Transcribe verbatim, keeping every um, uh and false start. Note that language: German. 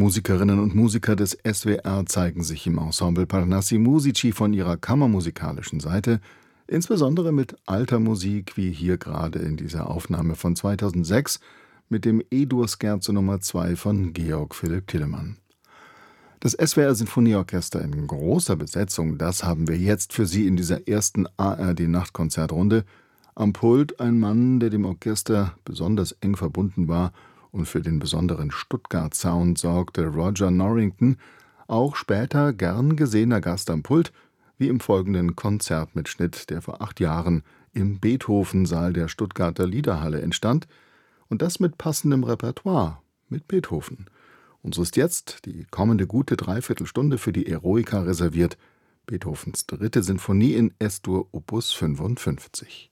Musikerinnen und Musiker des S W R zeigen sich im Ensemble Parnassi Musici von ihrer kammermusikalischen Seite, insbesondere mit alter Musik, wie hier gerade in dieser Aufnahme von zweitausendsechs mit dem E-Dur-Scherzo Nummer zwei von Georg Philipp Telemann. Das S W R-Sinfonieorchester in großer Besetzung, das haben wir jetzt für Sie in dieser ersten A R D-Nachtkonzertrunde. Am Pult ein Mann, der dem Orchester besonders eng verbunden war und für den besonderen Stuttgart-Sound sorgte, Roger Norrington, auch später gern gesehener Gast am Pult, wie im folgenden Konzertmitschnitt, der vor acht Jahren im Beethoven-Saal der Stuttgarter Liederhalle entstand, und das mit passendem Repertoire, mit Beethoven. Und so ist jetzt die kommende gute Dreiviertelstunde für die Eroica reserviert, Beethovens dritte Sinfonie in Es-Dur Opus fünfundfünfzig.